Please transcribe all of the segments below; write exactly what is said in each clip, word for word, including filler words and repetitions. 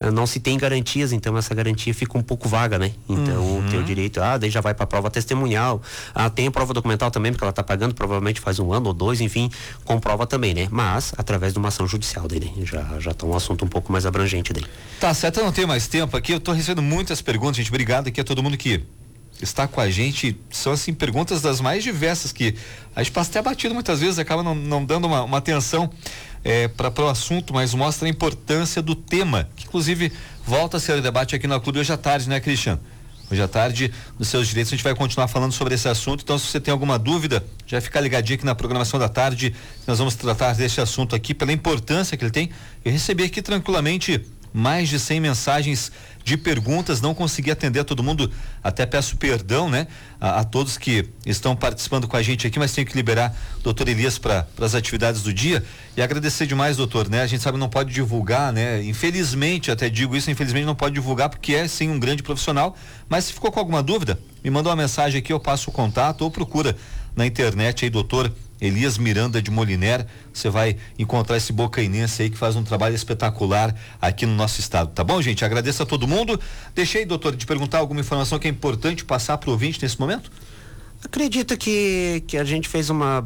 não se tem garantias, então essa garantia fica um pouco vaga, né? Então uhum. o teu direito, ah, daí já vai para prova testemunhal, ah, tem a prova documental também, porque ela tá pagando, provavelmente faz um ano ou dois, enfim, comprova também, né? Mas através de uma ação judicial daí, né? Já, já tá um assunto um pouco mais abrangente daí. Tá certo, eu não tenho mais tempo aqui, eu tô recebendo muitas perguntas, gente, obrigado aqui a todo mundo que está com a gente, são assim perguntas das mais diversas que a gente passa até batido muitas vezes, acaba não, não dando uma, uma atenção é, para o assunto, mas mostra a importância do tema, que inclusive volta a ser o debate aqui no Clube hoje à tarde, né, Christian? Hoje à tarde, nos seus direitos, a gente vai continuar falando sobre esse assunto, então se você tem alguma dúvida, já fica ligadinho aqui na programação da tarde, nós vamos tratar desse assunto aqui, pela importância que ele tem. Eu recebi aqui tranquilamente mais de cem mensagens de perguntas, não consegui atender a todo mundo, até peço perdão, né? A, a todos que estão participando com a gente aqui, mas tenho que liberar o doutor Elias para as atividades do dia e agradecer demais, doutor, né? A gente sabe não pode divulgar, né? Infelizmente, até digo isso, infelizmente não pode divulgar porque é sim um grande profissional, mas se ficou com alguma dúvida, me manda uma mensagem aqui, eu passo o contato ou procura na internet aí, doutor Elias Miranda de Moliner, você vai encontrar esse bocainense aí que faz um trabalho espetacular aqui no nosso estado, tá bom, gente? Agradeço a todo mundo. Deixei, doutor, de perguntar alguma informação que é importante passar para o ouvinte nesse momento? Acredito que, que a gente fez uma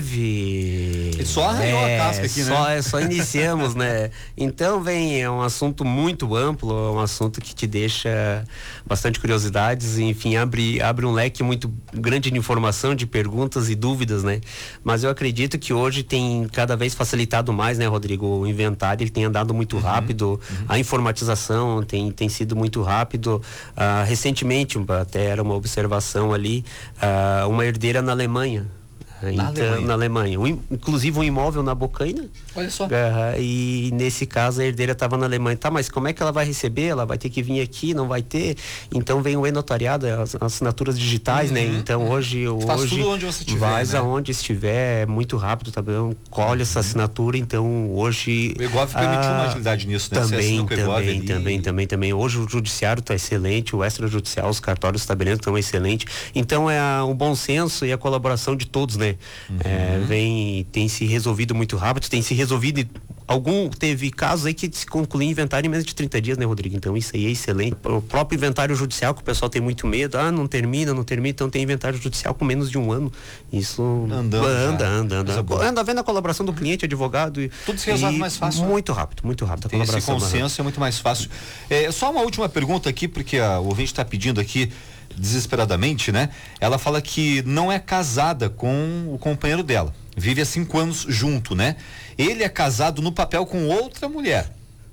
breve. E só arranhou é, a casca aqui, só, né? É, só iniciamos, né? Então, vem, é um assunto muito amplo, é um assunto que te deixa bastante curiosidades, enfim, abre, abre um leque muito grande de informação, de perguntas e dúvidas, né? Mas eu acredito que hoje tem cada vez facilitado mais, né, Rodrigo? O inventário, ele tem andado muito uhum, rápido, uhum. A informatização tem, tem sido muito rápido. Uh, recentemente, até era uma observação ali, uh, uma herdeira na Alemanha. Na então, Alemanha. Na Alemanha. Um, inclusive um imóvel na Bocaina. Olha só. Uh, e nesse caso a herdeira estava na Alemanha. Tá, mas como é que ela vai receber? Ela vai ter que vir aqui, não vai ter? Então vem o e-notariado, as, as assinaturas digitais, uhum, né? Então uhum. hoje, Faz hoje tudo onde você estiver, vais né? aonde estiver, é muito rápido também, colhe uhum. essa assinatura, então hoje... O Egov permitiu uma agilidade nisso, né? Também, também, também, também, também. Hoje o judiciário está excelente, o extrajudicial, os cartórios estabelecendo estão excelentes. Então é a, o bom senso e a colaboração de todos, né? Uhum. É, vem, tem se resolvido muito rápido, tem se resolvido, algum, teve casos aí que se conclui inventário em menos de trinta dias, né, Rodrigo? Então isso aí é excelente. O próprio inventário judicial, que o pessoal tem muito medo, ah, não termina, não termina, então tem inventário judicial com menos de um ano. Isso Andando anda, já. anda, anda, anda. Anda vendo a colaboração do cliente, advogado. E, tudo se resolve mais fácil. Muito rápido, muito rápido. A tem esse consenso, é muito mais fácil. É, só uma última pergunta aqui, porque a, o ouvinte está pedindo aqui desesperadamente, né? Ela fala que não é casada com o companheiro dela. Vive há cinco anos junto, né? Ele é casado no papel com outra mulher.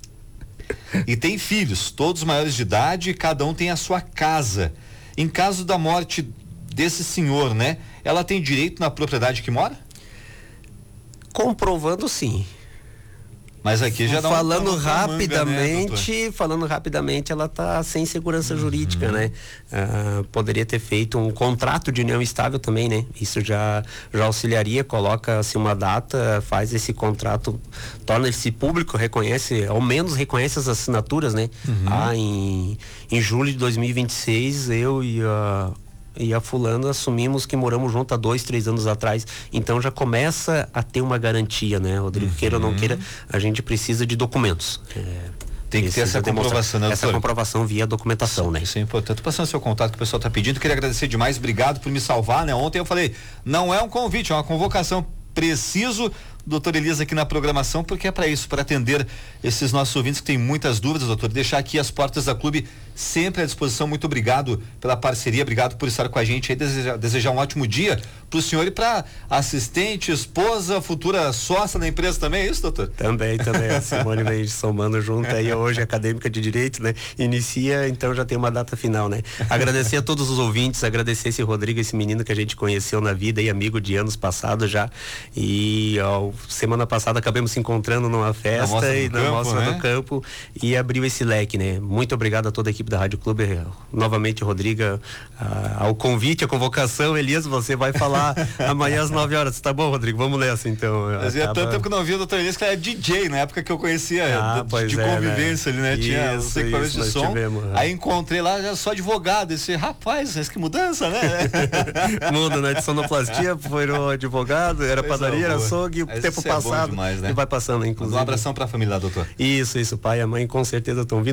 E tem filhos, todos maiores de idade, e cada um tem a sua casa. Em caso da morte desse senhor, né? Ela tem direito na propriedade que mora? Comprovando, sim. Mas aqui já dá falando um, rapidamente, manga, né, falando rapidamente, ela está sem segurança uhum. jurídica, né? Ah, poderia ter feito um contrato de união estável também, né? Isso já já auxiliaria, coloca-se uma data, faz esse contrato, torna-se público, reconhece, ao menos reconhece as assinaturas, né? Uhum. Ah, em, em julho de dois mil e vinte e seis, eu e a e a fulana assumimos que moramos juntos há dois, três anos atrás, então já começa a ter uma garantia, né, Rodrigo? Uhum. Queira ou não queira, a gente precisa de documentos. É, tem que ter essa comprovação, né, essa comprovação via documentação, isso, né? Isso é importante. Tô passando seu contato que o pessoal tá pedindo, queria agradecer demais, obrigado por me salvar, né? Ontem eu falei, não é um convite, é uma convocação, preciso doutor Elias aqui na programação, porque é para isso, para atender esses nossos ouvintes que têm muitas dúvidas, doutor, deixar aqui as portas da Clube sempre à disposição. Muito obrigado pela parceria, obrigado por estar com a gente aí, desejar, desejar um ótimo dia pro senhor e pra assistente, esposa, futura sócia da empresa também, é isso, doutor? Também, também, a Simone vem somando junto aí, hoje acadêmica de Direito, né? Inicia, então já tem uma data final, né? Agradecer a todos os ouvintes, agradecer esse Rodrigo, esse menino que a gente conheceu na vida e amigo de anos passados já, e ó, semana passada acabamos se encontrando numa festa na e na campo, mostra né? do campo, e abriu esse leque, né? Muito obrigado a toda a equipe da Rádio Clube, novamente, Rodrigo, a, ao convite, a convocação. Elias, você vai falar amanhã às nove horas, tá bom, Rodrigo? Vamos nessa então. Fazia acaba... tanto tempo que não via o doutor Elias, que era D J na época que eu conhecia, ah, de, de é, convivência né? ali, né? Tinha isso, os equipamentos de som, tivemos, aí encontrei lá, já sou advogado, esse rapaz, que mudança, né? Muda, né? De sonoplastia, foi o advogado, era pois padaria, era açougue, o tempo passado, é demais, né? E vai passando, inclusive. Um abração pra família lá, doutor. Isso, isso, pai e a mãe com certeza estão vindo.